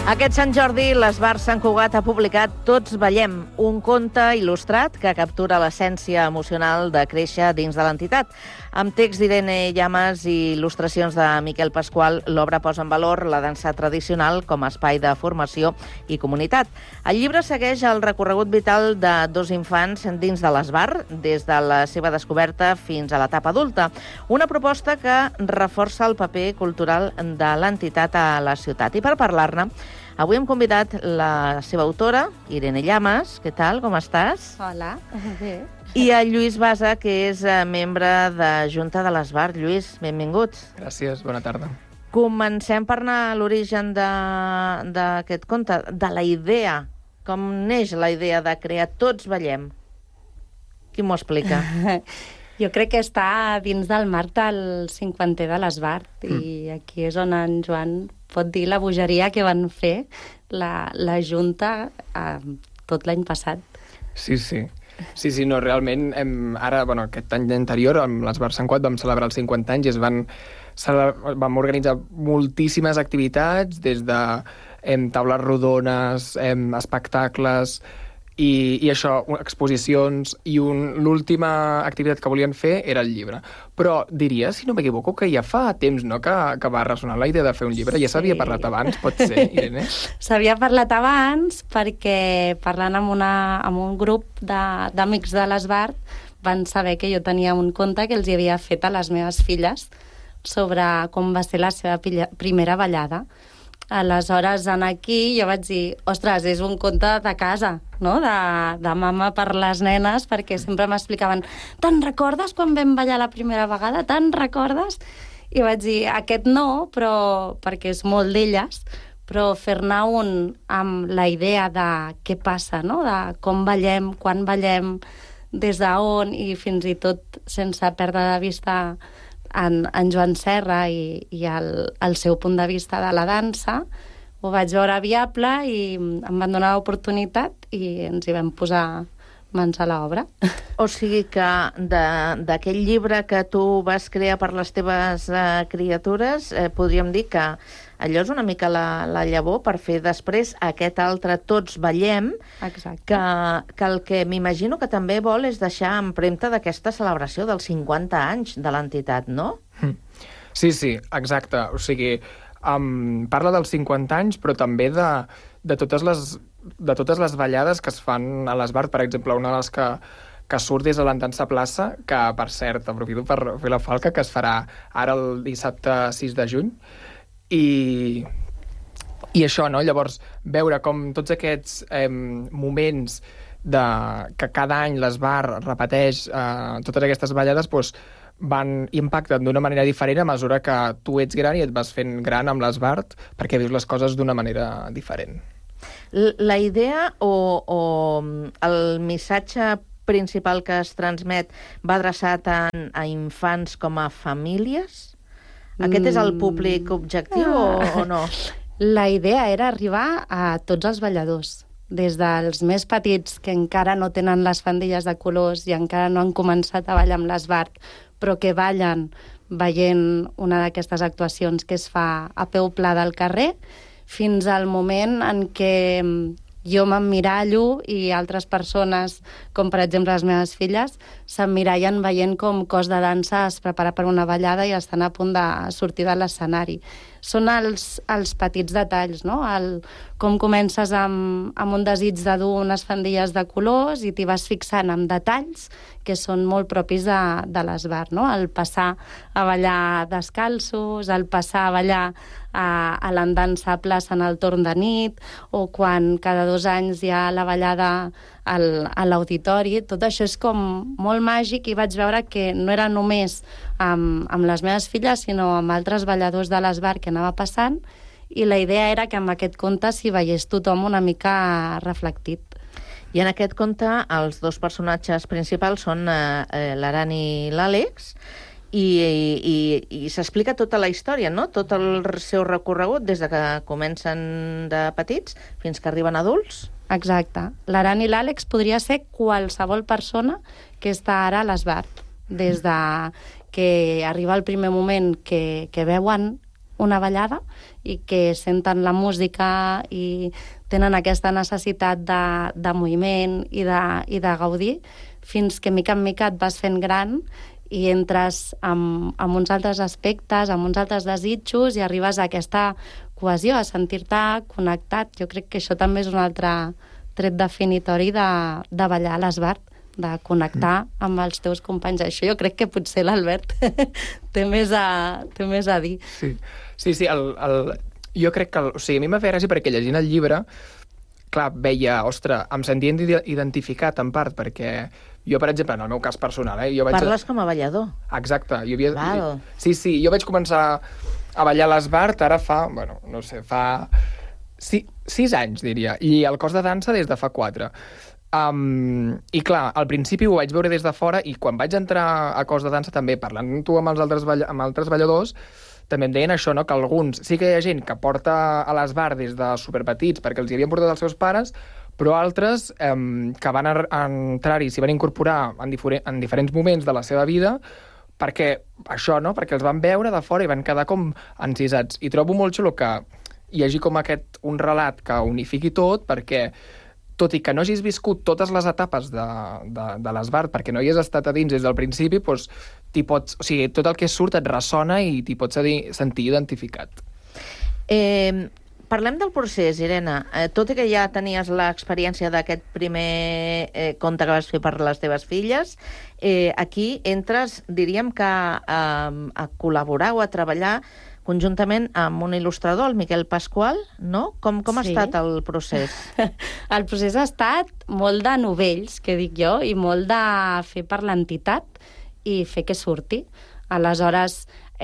Aquest Sant Jordi, l'Esbar Sant Cugat ha publicat Tots ballem, un conte il·lustrat que captura l'essència emocional de créixer dins de l'entitat. Amb text d'Irene Llamas i il·lustracions de Miquel Pasqual, l'obra posa en valor la dansa tradicional com a espai de formació i comunitat. El llibre segueix el recorregut vital de dos infants dins de l'Esbar, des de la seva descoberta fins a l'etapa adulta. Una proposta que reforça el paper cultural de l'entitat a la ciutat. I per parlar-ne, avui hem convidat la seva autora, Irene Llamas. Què tal, com estàs? Hola, bé. I el Lluís Basa, que és membre de Junta de l'Esbar. Lluís, benvinguts. Gràcies, bona tarda. Comencem per anar a l'origen d'aquest conte, de la idea. Com neix la idea de crear Tots ballem? Qui m'ho explica? Jo crec que està dins del marc del 50è de l'Esbar i aquí és on en Joan pot dir la bogeria que van fer la Junta tot l'any passat. Sí, no, realment, ara, aquest any anterior, amb l'Esbar Sant Cugat, vam celebrar els 50 anys i vam organitzar moltíssimes activitats, des de taules rodones, espectacles, i això, exposicions, i l'última activitat que volien fer era el llibre. Però diria, si no m'equivoco, que ja fa temps, no?, que va ressonar la idea de fer un llibre. Ja s'havia parlat abans, pot ser, Irene? S'havia parlat abans perquè, parlant amb un grup d'amics de l'Esbar, van saber que jo tenia un conte que els havia fet a les meves filles sobre com va ser la seva primera ballada. Aleshores, aquí jo vaig dir, ostres, és un conte de casa, no?, de mama per les nenes, perquè sempre m'explicaven, te'n recordes quan vam ballar la primera vegada? Te'n recordes? I vaig dir, aquest no, però perquè és molt d'elles, però fer-ne un amb la idea de què passa, no?, de com ballem, quan ballem, des d'on, i fins i tot sense perdre de vista en Joan Serra i el seu punt de vista de la dansa, ho vaig veure viable i em van donar l'oportunitat i ens hi vam posar mans a l'obra. O sigui que d'aquell llibre que tu vas crear per les teves criatures, podríem dir que allò és una mica la llavor per fer després aquest altre Tots ballem. Exacte. Que el que m'imagino que també vol és deixar empremta d'aquesta celebració dels 50 anys de l'entitat, no? Sí, exacte. O sigui, parla dels 50 anys, però també de totes les ballades que es fan a l'Esbar. Per exemple, una de les que surt des de l'Andança Plaça, que, per cert, aprofito per fer la falca, que es farà ara el dissabte 6 de juny, i això, no? Llavors, veure com tots aquests moments que cada any l'Esbar repeteix totes aquestes ballades, van impactant d'una manera diferent a mesura que tu ets gran i et vas fent gran amb l'Esbar, perquè vius les coses d'una manera diferent. La idea o el missatge principal que es transmet va adreçat tant a infants com a famílies? Aquest és el públic objectiu o no? La idea era arribar a tots els balladors, des dels més petits, que encara no tenen les faldilles de colors i encara no han començat a ballar amb l'Esbar, però que ballen veient una d'aquestes actuacions que es fa a peu pla del carrer, fins al moment en què jo m'emmirallo i altres persones, com per exemple les meves filles, s'emmirallen veient com cos de dansa es prepara per una ballada i estan a punt de sortir de l'escenari. Són els petits detalls, no? Com comences amb un desig de dur unes faldilles de colors i t'hi vas fixant amb detalls que són molt propis de l'Esbar, no? El passar a ballar descalços, el passar a ballar a l'Andança Plaça en el torn de nit, o quan cada 2 anys hi ha la ballada a l'auditori. Tot això és com molt màgic i vaig veure que no era només amb les meves filles, sinó amb altres balladors de l'Esbar que anava passant, i la idea era que amb aquest conte s'hi veiés tothom una mica reflectit. I en aquest conte els dos personatges principals són l'Aran i l'Àlex, i s'explica tota la història, no? Tot el seu recorregut, des de que comencen de petits fins que arriben adults. Exacte. L'Aran i l'Àlex podria ser qualsevol persona que està ara a l'Esbar, des de que arriba el primer moment que veuen una ballada i que senten la música i tenen aquesta necessitat de moviment i de gaudir, fins que mica en mica et vas fent gran i entres amb uns altres aspectes, amb uns altres desitjos i arribes a aquesta cohesió, a sentir-te connectat. Jo crec que això també és un altre tret definitori de ballar a l'Esbart, de connectar amb els teus companys. Això jo crec que potser l'Albert té més a dir. Sí, jo crec que... O sigui, a mi m'ha fet gràcia perquè llegint el llibre, clar, veia, ostres, em sentia identificat en part, perquè jo, per exemple, en el meu cas personal... Parles com a ballador. Exacte. Sí, jo vaig començar a ballar a l'Esbart ara fa 6 anys, diria, i el cos de dansa des de fa 4. I clar, al principi ho vaig veure des de fora i quan vaig entrar a cos de dansa també, parlant amb tu amb altres balladors, també em deien això, no? Que alguns... Sí que hi ha gent que porta a l'Esbart des de superpetits perquè els hi havien portat els seus pares, però altres que van entrar-hi, s'hi van incorporar en diferents moments de la seva vida perquè això, no? Perquè els van veure de fora i van quedar com encisats. I trobo molt xulo que hi hagi com un relat que unifiqui tot, perquè tot i que no hagis viscut totes les etapes de l'Esbart, perquè no hi has estat a dins des del principi, doncs tot el que surt et ressona i t'hi pots sentir identificat. Parlem del procés, Irene. Tot i que ja tenies l'experiència d'aquest primer conte que vas fer per les teves filles, aquí entres, diríem que a col·laborar o a treballar conjuntament amb un il·lustrador, el Miquel Pasqual, no? Com ha estat el procés? El procés ha estat molt de novells, que dic jo, i molt de fer per l'entitat i fer que surti. Aleshores,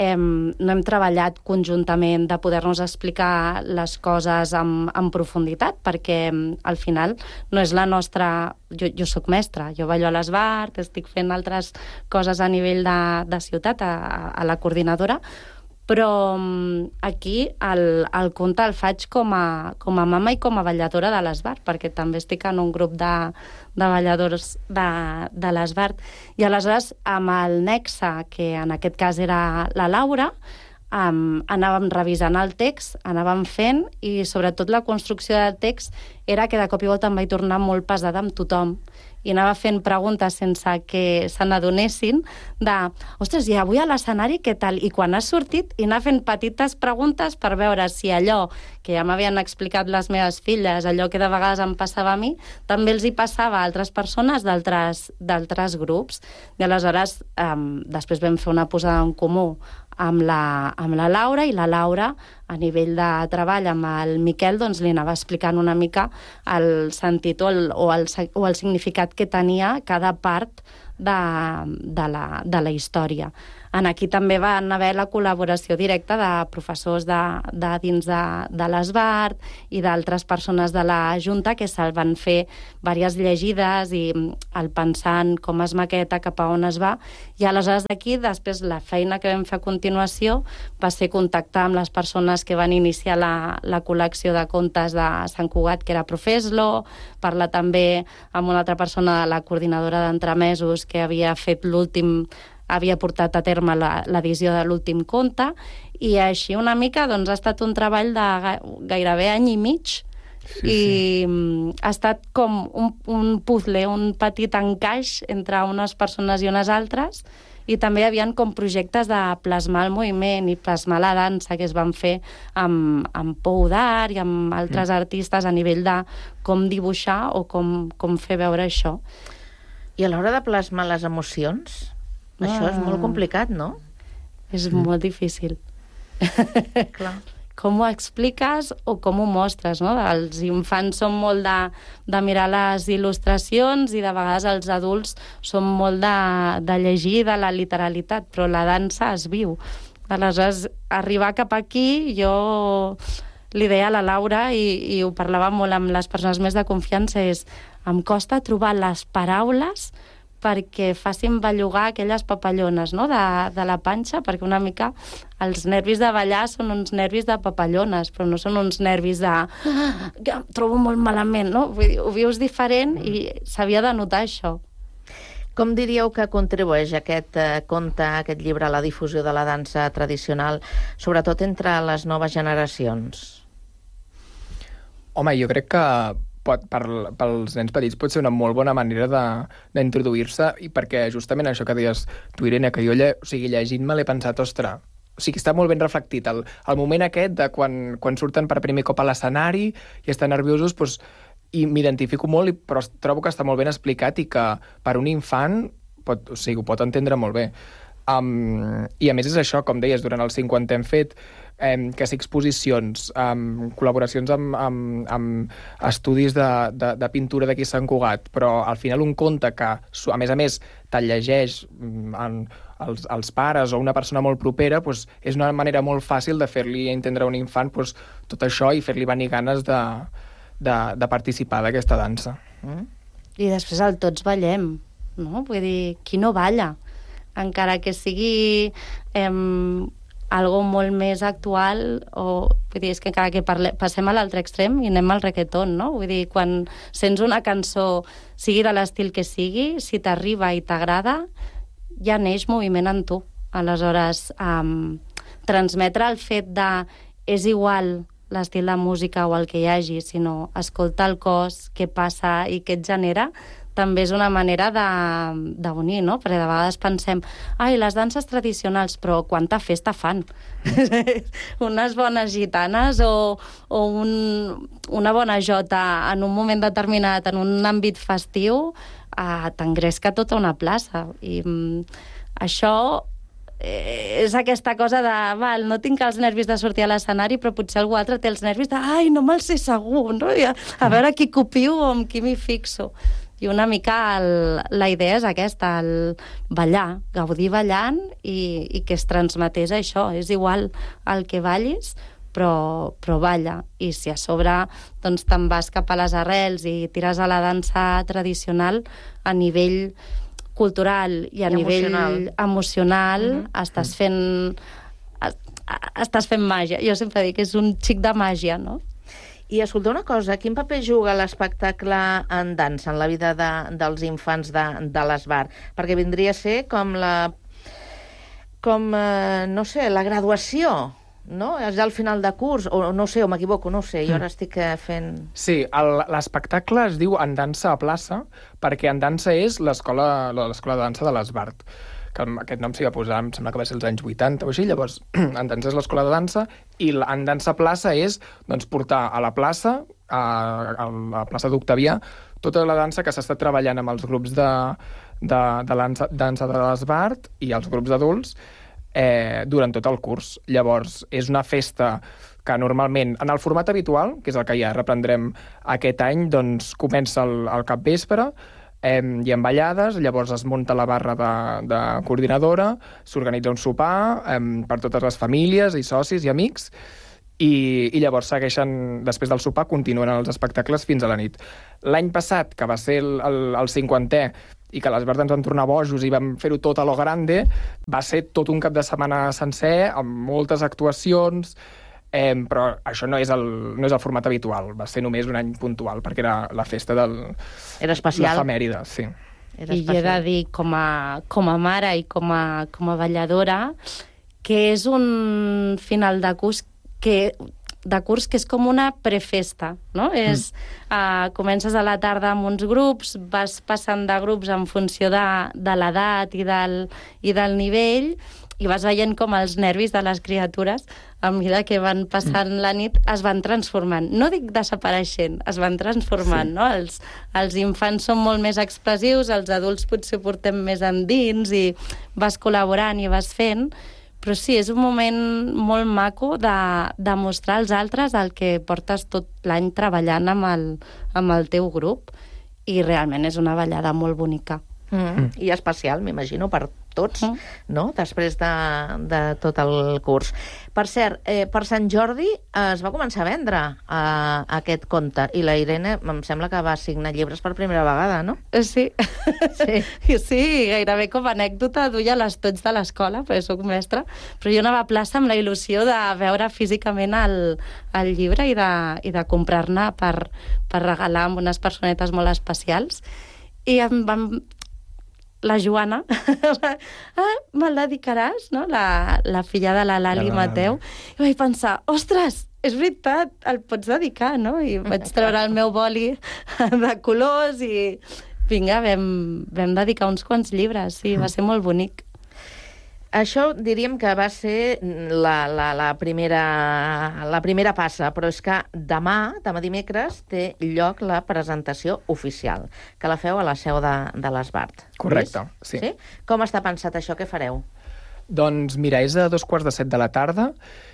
no hem treballat conjuntament de poder-nos explicar les coses en profunditat, perquè al final no és la nostra... Jo soc mestra, jo ballo a l'Esbart, estic fent altres coses a nivell de ciutat, a la coordinadora, però aquí el conte el faig com a mama i com a balladora de l'Esbart, perquè també estic en un grup de balladors de l'Esbart. I aleshores, amb el nexe, que en aquest cas era la Laura, anàvem revisant el text, anàvem fent, i sobretot la construcció del text era que de cop i volta em vaig tornar molt pesada amb tothom, i anava fent preguntes sense que se n'adonessin de, ostres, i avui a l'escenari què tal? I quan has sortit, i anar fent petites preguntes per veure si allò que ja m'havien explicat les meves filles, allò que de vegades em passava a mi, també els hi passava a altres persones d'altres grups. I aleshores, després vam fer una posada en comú amb la Laura, i la Laura, a nivell de treball amb el Miquel, doncs li anava explicant una mica el sentit o el significat que tenia cada part de la història. Aquí també va haver la col·laboració directa de professors de dins de l'Esbart i d'altres persones de la Junta que se'l van fer diverses llegides i el pensant com es maqueta, cap a on es va. I aleshores d'aquí, després, la feina que vam fer a continuació va ser contactar amb les persones que van iniciar la col·lecció de contes de Sant Cugat, que era Profeslo, parlar també amb una altra persona de la coordinadora d'Entremesos que havia portat a terme l'edició de l'últim conte, i així una mica doncs, ha estat un treball de gairebé any i mig, i ha estat com un puzzle, un petit encaix entre unes persones i unes altres, i també hi havia com projectes de plasmar el moviment i plasmar la dansa que es van fer amb Pou d'Art i amb altres artistes a nivell de com dibuixar o com fer veure això. I a l'hora de plasmar les emocions, això és molt complicat, no? És molt difícil. Clar. Com ho expliques o com ho mostres, no? Els infants són molt de mirar les il·lustracions i de vegades els adults són molt de llegir de la literalitat, però la dansa es viu. Aleshores, arribar cap aquí, jo li deia a la Laura, i ho parlava molt amb les persones més de confiança, em costa trobar les paraules perquè facin bellugar aquelles papallones, no? de la panxa, perquè una mica els nervis de ballar són uns nervis de papallones, però no són uns nervis que em trobo molt malament, no? Vull dir, ho vius diferent i s'havia de notar això. Com diríeu que contribueix aquest conte, aquest llibre, a la difusió de la dansa tradicional, sobretot entre les noves generacions? Home, jo crec que pels nens petits pot ser una molt bona manera d'introduir-se, i perquè justament això que deies tu, Irene, que jo llegint-me l'he pensat, ostres, o sigui, està molt ben reflectit. El moment aquest de quan surten per primer cop a l'escenari i estan nerviosos, doncs, i m'identifico molt, però trobo que està molt ben explicat i que per un infant ho pot entendre molt bé. I a més és això, com deies, durant el 50 hem fet que sí, exposicions, col·laboracions amb estudis de pintura d'aquí Sant Cugat, però al final un conte que, a més, te'l llegeix els pares o una persona molt propera, doncs és una manera molt fàcil de fer-li entendre a un infant doncs, tot això i fer-li venir ganes de participar d'aquesta dansa. I després el tots ballem, no? Vull dir, qui no balla? Encara que sigui algo molt més actual, vull dir, és que encara que passem a l'altre extrem i anem al reggaeton, no? Vull dir, quan sents una cançó, sigui de l'estil que sigui, si t'arriba i t'agrada, ja neix moviment en tu. Aleshores, transmetre el fet de és igual l'estil de música o el que hi hagi, sinó escoltar el cos, què passa i què et genera, també és una manera d'unir, no? Perquè de vegades pensem, les danses tradicionals, però quanta festa fan? Unes bones gitanes o una bona jota en un moment determinat, en un àmbit festiu, t'engresca tota una plaça. I això és aquesta cosa de, no tinc els nervis de sortir a l'escenari, però potser algú altre té els nervis de, no me'l sé segur, no? A veure qui copio o amb qui m'hi fixo. I una mica la idea és aquesta, el ballar, gaudir ballant i que es transmetés això. És igual el que ballis, però balla. I si a sobre doncs, te'n vas cap a les arrels i tires a la dansa tradicional, a nivell cultural i a nivell emocional estàs fent màgia. Jo sempre dic que és un xic de màgia, no? I escolta una cosa, quin paper juga l'espectacle en dansa en la vida dels infants de l'Esbart? Perquè vindria a ser com la graduació, no? És al final de curs, o no sé, o m'equivoco, no ho sé, jo ara estic fent... Sí, l'espectacle es diu En dansa a plaça, perquè En dansa és l'escola de dansa de l'Esbart, que aquest nom s'hi va posar, em sembla que va ser als anys 80 o així, llavors En dansa és l'escola de dansa, i En dansa a plaça és portar a la plaça, a la plaça d'Octavià, tota la dansa que s'està treballant amb els grups de dansa de l'Esbart i els grups d'adults durant tot el curs. Llavors, és una festa que normalment, en el format habitual, que és el que ja reprendrem aquest any, doncs comença al capvespre, hi ha ballades, llavors es munta la barra de coordinadora, s'organitza un sopar per totes les famílies i socis i amics, i llavors segueixen, després del sopar, continuen els espectacles fins a la nit. L'any passat, que va ser el 50è, i que l'Esbart ens van tornar bojos i vam fer-ho tot a lo grande, va ser tot un cap de setmana sencer, amb moltes actuacions, però això no és el format habitual, va ser només un any puntual, perquè era la festa Era especial. L'efemèride, sí. I he de dir, com a mare i com a balladora, que és un final de curs que és com una prefesta, no? Comences a la tarda amb uns grups, vas passant de grups en funció de l'edat i del nivell, i vas veient com els nervis de les criatures, a mesura que van passant la nit, es van transformant. No dic desapareixent, es van transformant, no? Els infants són molt més expressius, els adults potser portem més endins i vas col·laborant i vas fent, però sí, és un moment molt maco de mostrar als altres el que portes tot l'any treballant amb el teu grup, i realment és una ballada molt bonica. I especial, m'imagino, per tots, no? Després de tot el curs. Per cert, per Sant Jordi es va començar a vendre aquest conte, i la Irene em sembla que va signar llibres per primera vegada, no? Sí. Sí, gairebé com a anècdota duia les tots de l'escola, perquè soc mestra, però jo anava a plaça amb la il·lusió de veure físicament el llibre i de comprar-ne per regalar amb unes personetes molt especials, i em van la Joana, me'l dedicaràs, no? La filla de la Lali Mateu. I vaig pensar, ostres, és veritat, el pots dedicar, no? I vaig treure el meu boli de colors i vinga, vam dedicar uns quants llibres, sí, va ser molt bonic. Això diríem que va ser la primera passa, però és que demà dimecres, té lloc la presentació oficial, que la feu a la seu de l'Esbart. Correcte, sí. Com està pensat això? Què fareu? Doncs mira, és a 2:15 de la tarda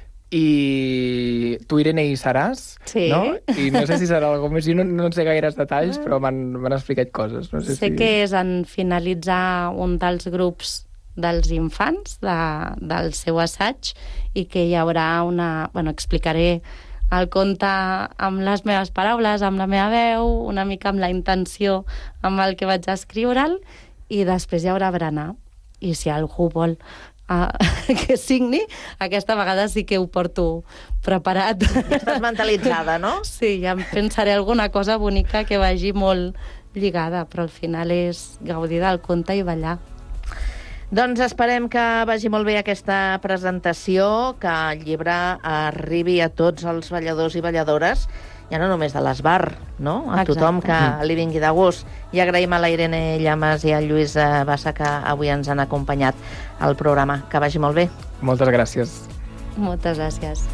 i tu, Irene, hi seràs, no? I no sé si serà alguna més, jo no sé gaires detalls, però m'han explicat coses. No sé que és en finalitzar un dels grups dels infants, del seu assaig, i que hi haurà explicaré el conte amb les meves paraules, amb la meva veu, una mica amb la intenció amb el que vaig escriure'l, i després hi haurà berenar. I si algú vol que signi, aquesta vegada sí que ho porto preparat. Ja estàs mentalitzada, no? Sí, ja em pensaré alguna cosa bonica que vagi molt lligada, però al final és gaudir del conte i ballar. Doncs esperem que vagi molt bé aquesta presentació, que el llibre arribi a tots els balladors i balladores, ja no només de l'Esbart, no? A tothom que li vingui de gust. I agraïm a la Irene Llamas i al Lluís Bassa que avui ens han acompanyat al programa. Que vagi molt bé. Moltes gràcies. Moltes gràcies.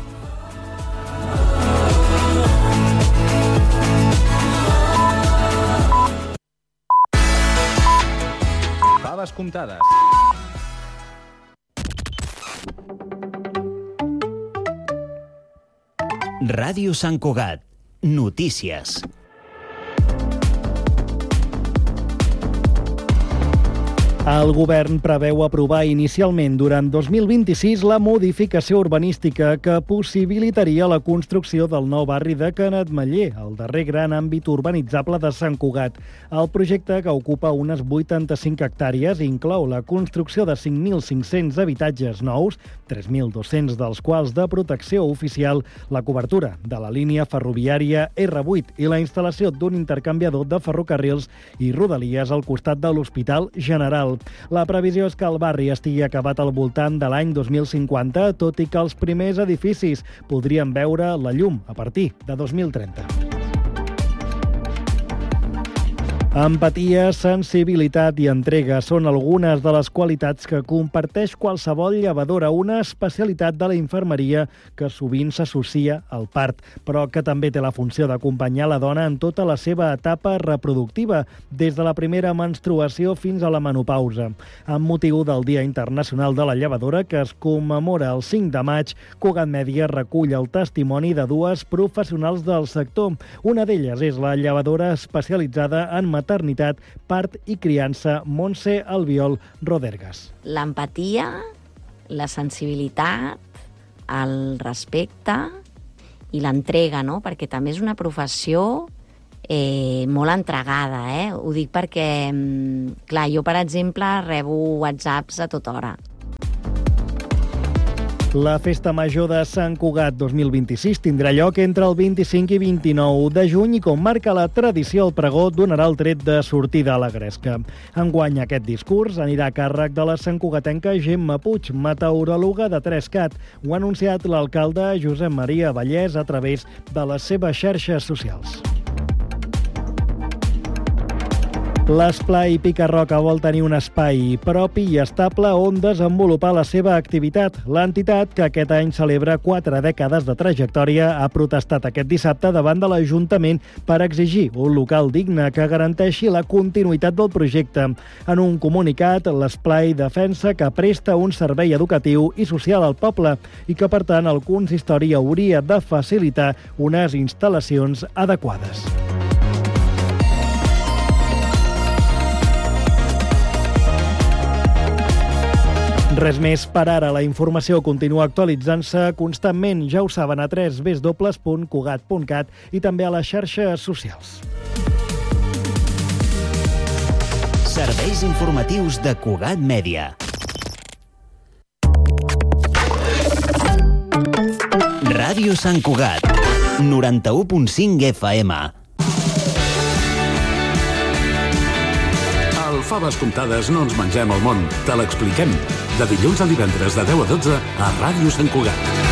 Faves comptades. Ràdio Sant Cugat. Notícies. El govern preveu aprovar inicialment durant 2026 la modificació urbanística que possibilitaria la construcció del nou barri de Canetmeller, el darrer gran àmbit urbanitzable de Sant Cugat. El projecte, que ocupa unes 85 hectàrees, inclou la construcció de 5.500 habitatges nous, 3.200 dels quals de protecció oficial, la cobertura de la línia ferroviària R8 i la instal·lació d'un intercanviador de ferrocarrils i rodalies al costat de l'Hospital General. La previsió és que el barri estigui acabat al voltant de l'any 2050, tot i que els primers edificis podrien veure la llum a partir de 2030. Empatia, sensibilitat i entrega són algunes de les qualitats que comparteix qualsevol llevadora, una especialitat de la infermeria que sovint s'associa al part, però que també té la funció d'acompanyar la dona en tota la seva etapa reproductiva, des de la primera menstruació fins a la menopausa. Amb motiu del Dia Internacional de la Llevadora, que es commemora el 5 de maig, Cugat Mèdia recull el testimoni de dues professionals del sector. Una d'elles és la llevadora especialitzada en maternitat, part i criança, Montse Albiol Rodergas. L'empatia, la sensibilitat, el respecte i l'entrega, no? Perquè també és una professió molt entregada, Ho dic perquè, clar, jo, per exemple, rebo whatsapps a tota hora. La Festa Major de Sant Cugat 2026 tindrà lloc entre el 25 i 29 de juny i, com marca la tradició, el pregó donarà el tret de sortida a la gresca. Enguany aquest discurs anirà a càrrec de la santcugatenca Gemma Puig, meteoròloga de 3CAT. Ho ha anunciat l'alcalde Josep Maria Vallès a través de les seves xarxes socials. L'Esplai Pica-Roca vol tenir un espai propi i estable on desenvolupar la seva activitat. L'entitat, que aquest any celebra 4 dècades de trajectòria, ha protestat aquest dissabte davant de l'Ajuntament per exigir un local digne que garanteixi la continuïtat del projecte. En un comunicat, l'Esplai defensa que presta un servei educatiu i social al poble i que, per tant, el consistori hauria de facilitar unes instal·lacions adequades. Res més per ara. La informació continua actualitzant-se constantment. Ja ho saben, a www.cugat.cat i també a les xarxes socials. Serveis informatius de Cugat Mèdia. Ràdio Sant Cugat, 91.5 FM. faves comptades no ens mengem el món, te l'expliquem. De dilluns a divendres de 10 a 12 a Ràdio Sant Cugat.